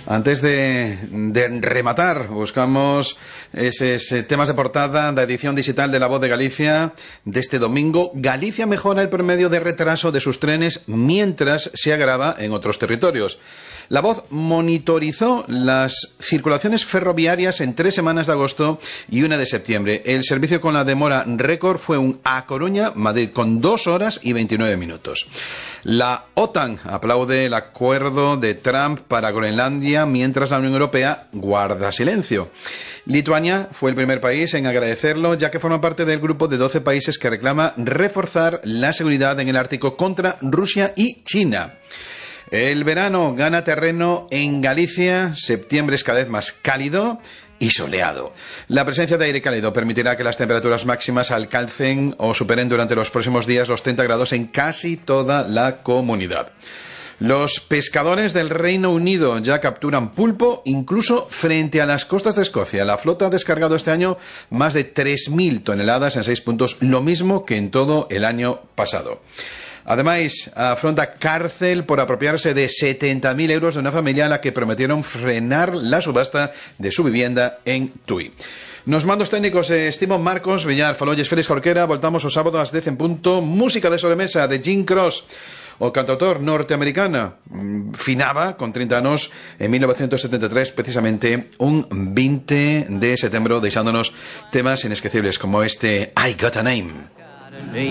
Antes de rematar, buscamos esos temas de portada de edición digital de La Voz de Galicia de este domingo. Galicia mejora el promedio de retraso de sus trenes mientras se agrava en otros territorios. La Voz monitorizó las circulaciones ferroviarias en 3 semanas de agosto y 1 de septiembre. El servicio con la demora récord fue un A Coruña-Madrid con 2 horas y 29 minutos. La OTAN aplaude el acuerdo de Trump para Groenlandia mientras la Unión Europea guarda silencio. Lituania fue el primer país en agradecerlo, ya que forma parte del grupo de 12 países que reclama reforzar la seguridad en el Ártico contra Rusia y China. El verano gana terreno en Galicia, septiembre es cada vez más cálido y soleado. La presencia de aire cálido permitirá que las temperaturas máximas alcancen o superen durante los próximos días los 30 grados en casi toda la comunidad. Los pescadores del Reino Unido ya capturan pulpo incluso frente a las costas de Escocia. La flota ha descargado este año más de 3.000 toneladas en 6 puntos, lo mismo que en todo el año pasado. Además, afronta cárcel por apropiarse de 70.000 euros de una familia a la que prometieron frenar la subasta de su vivienda en Tui. Nos mandos técnicos Estimo Marcos, Villar, Falolles, Félix Jorquera. Voltamos o sábado ás 10 en punto. Música de sobremesa de Jim Cross. O cantautor norteamericana finaba con 30 anos en 1973, precisamente un 20 de setembro, deixándonos temas inesquecibles como este I Got a Name.